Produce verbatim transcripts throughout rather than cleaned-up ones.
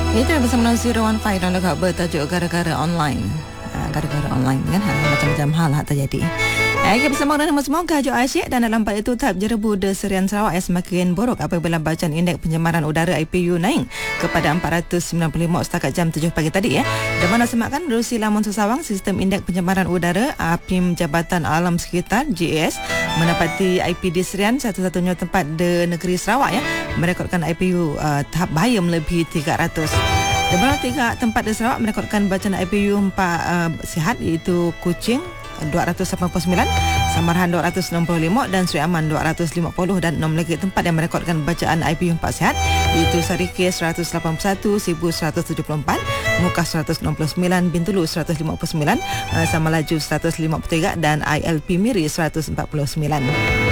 Itu bersama zero one five dan juga bertajuk gara-gara online. Ha, gara-gara online kan, ha, macam-macam hal hak terjadi. Okay, bersama dengan semua Kajok Asyik dan dalam part itu tahap jerebu de Serian Sarawak yang semakin buruk apabila bacaan indeks pencemaran udara I P U naik kepada empat ratus sembilan puluh lima setakat jam tujuh pagi tadi ya. Dan mana semakkan Rusi Lamun Sesawang sistem indeks pencemaran udara A P I M Jabatan Alam Sekitar J A S menepati I P D Serian satu-satunya tempat di negeri Sarawak ya merekodkan I P U uh, tahap bahaya melebihi tiga ratus. Di mana tiga tempat di Sarawak merekodkan bacaan I P U empat uh, sihat iaitu Kuching dua ratus lapan puluh sembilan, Samarahan dua ratus enam puluh lima dan Seri Aman dua ratus lima puluh dan enam lagi tempat yang merekodkan bacaan I P U empat sihat iaitu Sarikeh seratus lapan puluh satu, Sibu seratus tujuh puluh empat, Mukah seratus enam puluh sembilan, Bintulu seratus lima puluh sembilan, Samalaju seratus lima puluh tiga dan I L P Miri seratus empat puluh sembilan.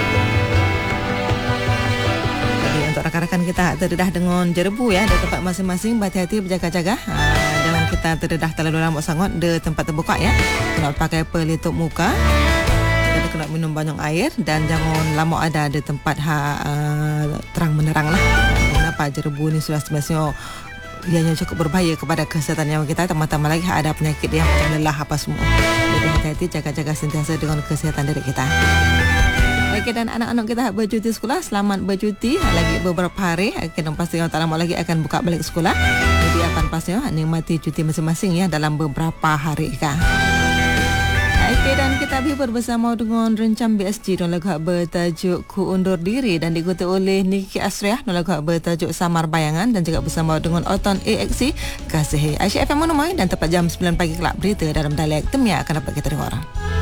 Untuk rakan-rakan kita terdedah dengan jerebu ya di tempat masing-masing, berhati-hati berjaga-jaga. Ha, jangan kita terdedah terlalu lama sangat di tempat terbuka ya. Kena pakai pelitup muka. Jadi kena minum banyak air dan jangan lama ada di tempat ha, uh, terang menerang lah. Kenapa jerebu ni sudah semestinya ianya cukup berbahaya kepada kesihatan nyawa kita, tambah-tambah lagi ada penyakit yang lelah apa semua. Jadi hati-hati jaga-jaga sentiasa dengan kesihatan diri kita. Okey, dan anak-anak kita bercuti sekolah, selamat bercuti. Lagi beberapa hari, okey, dan pasti tak lama lagi akan buka balik sekolah. Jadi akan pastinya nikmati cuti masing-masing ya dalam beberapa hari kah. Okey, dan kita berhibur bersama dengan Rencam B S G dan lagu bertajuk Ku Undur Diri dan diikuti oleh Niki Asriah dan lagu bertajuk Samar Bayangan dan juga bersama dengan Oton A X C Kasih Aisyah F M Monomoi dan tepat jam sembilan pagi kelak berita dalam dialek Temia akan dapat kita dengar.